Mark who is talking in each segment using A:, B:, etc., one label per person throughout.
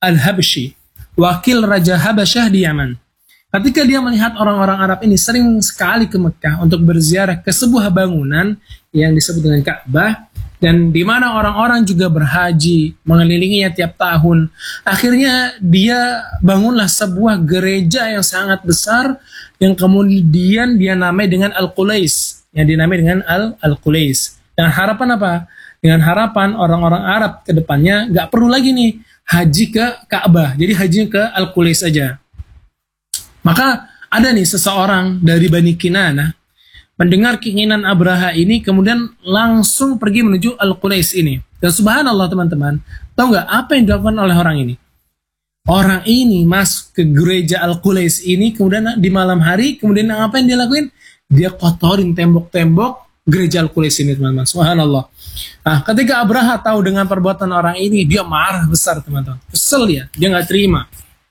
A: Al-Habsyi, wakil Raja Habasyah di Yaman. Ketika dia melihat orang-orang Arab ini sering sekali ke Mekah untuk berziarah ke sebuah bangunan yang disebut dengan Ka'bah, dan di mana orang-orang juga berhaji mengelilinginya tiap tahun, akhirnya dia bangunlah sebuah gereja yang sangat besar yang kemudian dia namai dengan Al-Qulais, yang dinamai dengan Al-Qulais. Dengan harapan apa? Dengan harapan orang-orang Arab ke depannya nggak perlu lagi nih haji ke Ka'bah, jadi hajinya ke Al-Qulais aja. Maka ada nih seseorang dari Bani Kinanah mendengar keinginan Abraha ini, kemudian langsung pergi menuju Al-Qulais ini. Dan subhanallah teman-teman, tahu nggak apa yang dilakukan oleh orang ini? Orang ini masuk ke gereja Al-Qulais ini, kemudian di malam hari, kemudian apa yang dia lakuin? Dia kotorin tembok-tembok gereja Al-Qulais ini, teman-teman. Subhanallah. Nah, ketika Abraha tahu dengan perbuatan orang ini, dia marah besar, teman-teman. Kesel dia nggak terima.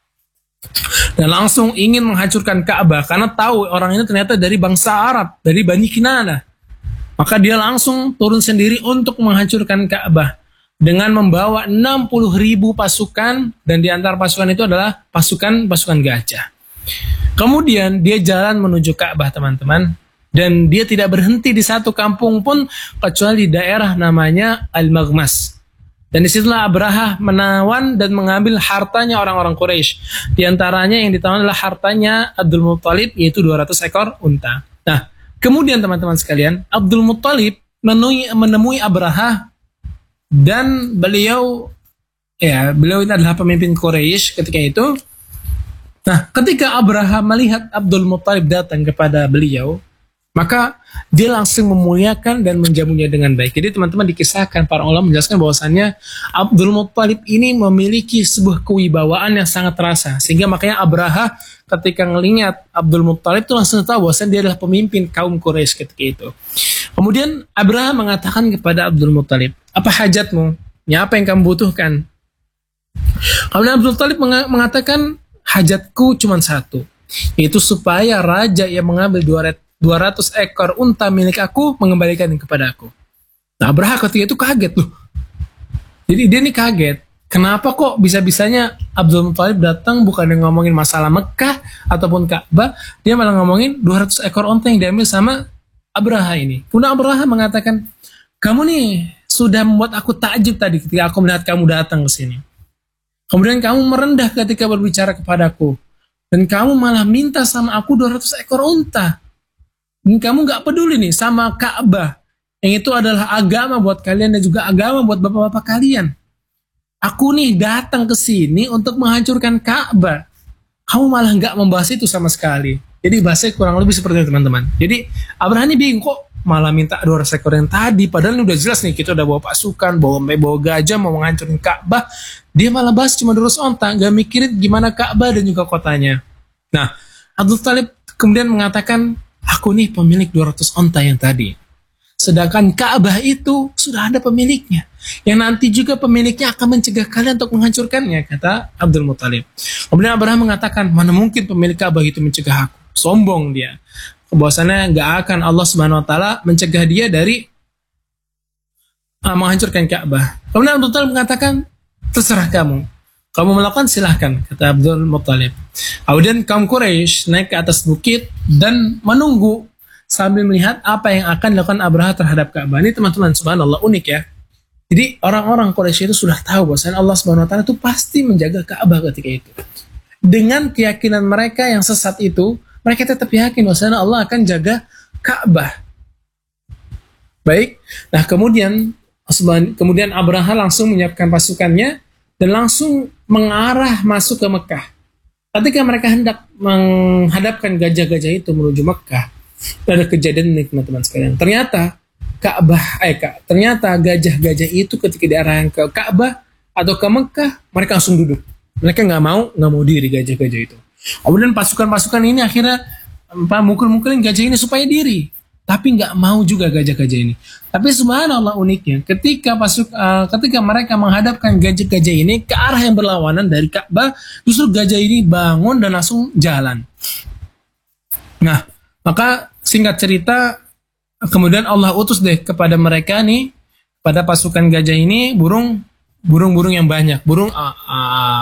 A: Dan langsung ingin menghancurkan Ka'bah karena tahu orang ini ternyata dari bangsa Arab, dari Bani Kinanah. Maka dia langsung turun sendiri untuk menghancurkan Ka'bah dengan membawa 60.000 pasukan, dan di antara pasukan itu adalah pasukan gajah. Kemudian dia jalan menuju Ka'bah, teman-teman, dan dia tidak berhenti di satu kampung pun kecuali di daerah namanya Al-Maghmas. Dan disitulah Abraha menawan dan mengambil hartanya orang-orang Quraisy. Di antaranya yang ditawan adalah hartanya Abdul Muttalib, yaitu 200 ekor unta. Nah, kemudian teman-teman sekalian, Abdul Muttalib menemui Abraha, dan beliau ini adalah pemimpin Quraisy ketika itu. Nah, ketika Abraha melihat Abdul Muttalib datang kepada beliau, maka dia langsung memuliakan dan menjamunya dengan baik. Jadi teman-teman, dikisahkan para ulama menjelaskan bahwasannya Abdul Muttalib ini memiliki sebuah kewibawaan yang sangat terasa, sehingga makanya Abraha ketika ngelihat Abdul Muttalib itu langsung tahu bahwasannya dia adalah pemimpin kaum Quraisy ketika itu. Kemudian Abraha mengatakan kepada Abdul Muttalib, apa hajatmu? Ya, apa yang kamu butuhkan? Kemudian Abdul Muttalib mengatakan, hajatku cuma satu, yaitu supaya raja yang mengambil 200 ekor unta milik aku mengembalikan kepada aku. Nah, Abraha ketika itu kaget loh. Jadi dia ini kaget. Kenapa kok bisa-bisanya Abdul Muttalib datang bukan yang ngomongin masalah Mekah ataupun Ka'bah, dia malah ngomongin 200 ekor unta yang diambil sama Abraha ini. Kemudian Abraha mengatakan, kamu nih sudah membuat aku takjub tadi ketika aku melihat kamu datang ke sini. Kemudian kamu merendah ketika berbicara kepadaku. Dan kamu malah minta sama aku 200 ekor unta. Dan kamu gak peduli nih sama Ka'bah, yang itu adalah agama buat kalian dan juga agama buat bapak-bapak kalian. Aku nih datang ke sini untuk menghancurkan Ka'bah. Kamu malah gak membahas itu sama sekali. Jadi bahasanya kurang lebih seperti itu, teman-teman. Jadi Abraha ini bingung, kok malah minta 200 ekor yang tadi, padahal ini udah jelas nih kita udah bawa pasukan, bawa gajah mau menghancurin Ka'bah. Dia malah bahas cuma 200 onta, gak mikirin gimana Ka'bah dan juga kotanya. Nah, Abdul Muttalib kemudian mengatakan, aku nih pemilik 200 onta yang tadi. Sedangkan Ka'bah itu sudah ada pemiliknya, yang nanti juga pemiliknya akan mencegah kalian untuk menghancurkannya, kata Abdul Muttalib. Kemudian Abraham mengatakan, mana mungkin pemilik Ka'bah itu mencegah aku. Sombong dia. Bahwasannya gak akan Allah Subhanahu Wa Taala mencegah dia dari menghancurkan Ka'bah. Kemudian Abdul Muttalib mengatakan, terserah kamu. Kamu melakukan silahkan, kata Abdul Muttalib. Kemudian kaum Quraisy naik ke atas bukit dan menunggu sambil melihat apa yang akan dilakukan Abraha terhadap Ka'bah. Ini teman-teman, subhanallah, unik ya. Jadi orang-orang Quraisy itu sudah tahu bahwa Allah Subhanahu Wa Taala itu pasti menjaga Ka'bah ketika itu. Dengan keyakinan mereka yang sesat itu, mereka tetap yakin bahwa Allah akan jaga Ka'bah. Baik. Nah, kemudian Abraha langsung menyiapkan pasukannya dan langsung mengarah masuk ke Mekah. Ketika mereka hendak menghadapkan gajah-gajah itu menuju Mekah, ada kejadian ini teman-teman sekalian. Ternyata ternyata gajah-gajah itu ketika diarahkan ke Ka'bah atau ke Mekah, mereka langsung duduk. Mereka nggak mau diri gajah-gajah itu. Kemudian pasukan-pasukan ini akhirnya mukul-mukulin gajah ini supaya diri. Tapi nggak mau juga gajah-gajah ini. Tapi subhanallah uniknya, ketika mereka menghadapkan gajah-gajah ini ke arah yang berlawanan dari Ka'bah, justru gajah ini bangun dan langsung jalan. Nah, maka singkat cerita, kemudian Allah utus deh kepada mereka nih, pada pasukan gajah ini burung-burung yang banyak, burung